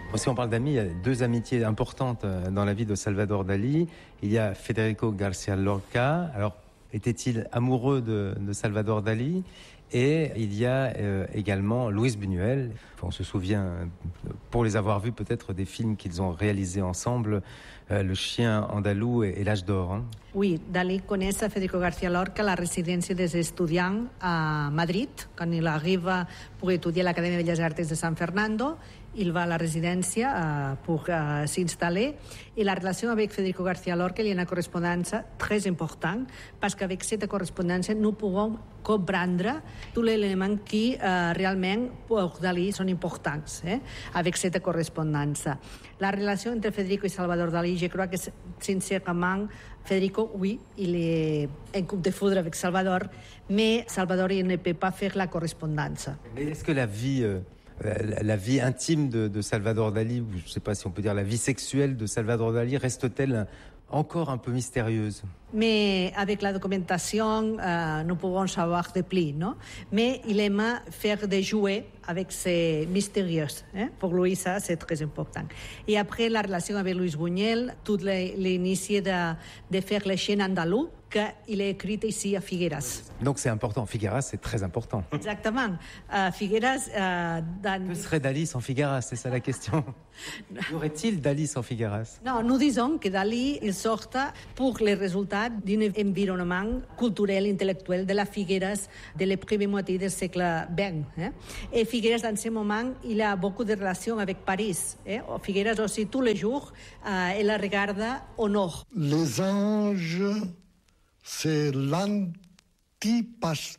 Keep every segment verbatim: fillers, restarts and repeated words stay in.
Si on parle d'amis, il y a deux amitiés importantes dans la vie de Salvador Dali. Il y a Federico García Lorca. Alors, était-il amoureux de, de Salvador Dali? Et il y a euh, également Luis Buñuel. Enfin, on se souvient, pour les avoir vus peut-être, des films qu'ils ont réalisés ensemble, euh, Le chien andalou et, et L'âge d'or. Hein. Oui, Dalí coneix a Federico García Lorca a la residència dels estudiants a Madrid, quan il arriba per estudiar a l'Acadèmia de Belles Arts de San Fernando. Il va a la residència uh, per uh, s'instal·lar i la relació amb Federico García Lorca hi ha una correspondència très important perquè avec cette correspondència no podem comprendre tous les éléments qui uh, realment per Dalí són importants eh, avec cette correspondència. La relació entre Federico i Salvador Dalí, je crois que sincerament Federico, oui, il est en coup de foudre avec Salvador, mais Salvador il ne peut pas faire la correspondance. Mais est-ce que la vie... Euh... La vie intime de, de Salvador Dali, je ne sais pas si on peut dire la vie sexuelle de Salvador Dali, reste-t-elle encore un peu mystérieuse? Mais avec la documentation, euh, nous pouvons savoir de plus, non? Mais il aime faire des jouets avec ces mystérieux. Hein? Pour lui, ça, c'est très important. Et après, la relation avec Luis Buñuel, tout l'initie de, de faire les chaînes andalous, qu'il a écrit ici à Figueras. Donc c'est important. Figueras, c'est très important. Exactement. Uh, Figueras... Uh, dans... Que serait Dali sans Figueras? C'est ça la question. Y aurait-il Dali sans Figueras? Non, nous disons que Dali il sort pour les résultats d'un environnement culturel, intel·lectuel de la Figueras de la première moitié du siècle vingt. Eh? Et Figueras, dans ce moment, il a beaucoup de relations avec Paris. Eh? Figueras aussi, tous les jours, uh, il la regarde au nord. Les anges... c'est l'anti-pastèque.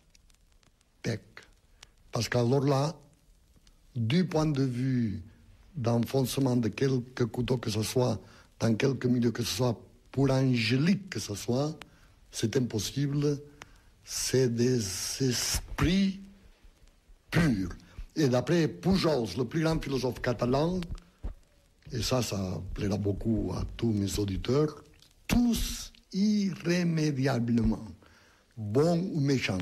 Parce qu'alors là, du point de vue d'enfoncement de quelque couteau que ce soit, dans quelque milieu que ce soit, pour angélique que ce soit, c'est impossible. C'est des esprits purs. Et d'après Pujols, le plus grand philosophe catalan, et ça, ça plaira beaucoup à tous mes auditeurs, tous irrémédiablement, bon ou méchant,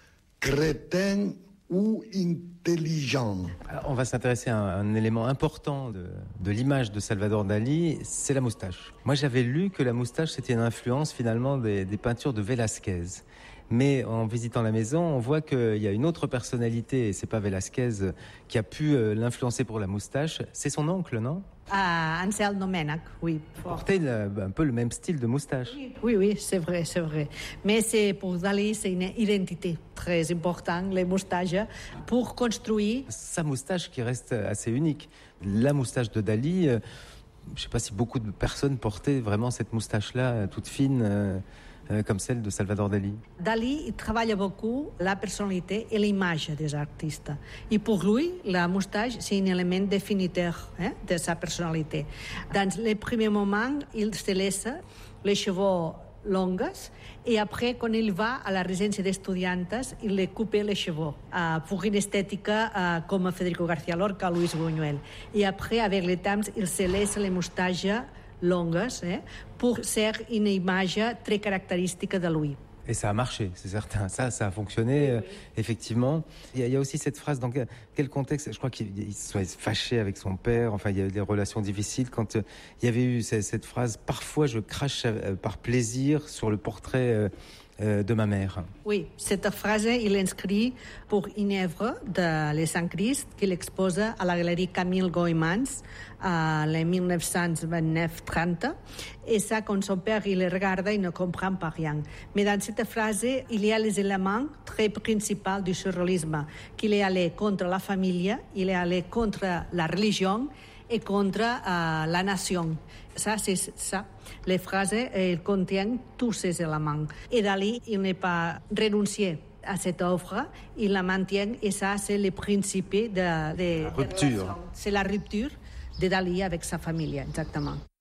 crétin ou intelligent. Alors, on va s'intéresser à un, un élément important de, de l'image de Salvador Dali, c'est la moustache. Moi, j'avais lu que la moustache, c'était une influence finalement des, des peintures de Velázquez. Mais en visitant la maison, on voit qu'il y a une autre personnalité, et c'est pas Velázquez qui a pu euh, l'influencer pour la moustache, c'est son oncle, non? Ah, Ansel Domènech, oui. Portait le, un peu le même style de moustache. Oui, oui, oui, c'est vrai, c'est vrai. Mais c'est, pour Dali, c'est une identité très importante, les moustaches, pour construire... Sa moustache qui reste assez unique. La moustache de Dali, euh, je ne sais pas si beaucoup de personnes portaient vraiment cette moustache-là, toute fine... Euh, Euh, comme celle de Salvador Dali. Dali il travaille beaucoup la personnalité et l'image des artistes. Et pour lui, la moustache, c'est un élément définiteur hein, de sa personnalité. Dans les premiers moments, il se laisse les cheveux longs et après, quand il va à la résidence d'estudiantes, il les coupe les cheveux uh, pour une esthétique uh, comme Federico García Lorca, Luis Buñuel. Et après, avec le temps, il se laisse les moustaches longues eh, pour faire une image très caractéristique de lui. Et ça a marché, c'est certain. Ça, ça a fonctionné, oui, oui. Euh, effectivement. Il y, a, il y a aussi cette phrase, dans quel, quel contexte? Je crois qu'il soit fâché avec son père, enfin, il y a eu des relations difficiles. Quand euh, il y avait eu cette, cette phrase, parfois je crache euh, par plaisir sur le portrait euh, euh, de ma mère. Oui, cette phrase, il inscrit pour une œuvre de Les Saint-Christ qu'il expose à la galerie Camille Goymans en dix-neuf cent vingt-neuf trente. Et ça, quand son père il le regarde, il ne comprend pas rien. Mais dans cette phrase, il y a les éléments très principaux du surréalisme, qu'il est allé contre la famille, il est allé contre la religion et contre uh, la nation. Ça, c'est ça. Les phrases elles contiennent tous ces éléments. Et Dali, il n'est pas renoncé à cette offre, il la maintient et ça, c'est le principe de, de, la rupture. De c'est la rupture de Dali avec sa famille, exactement.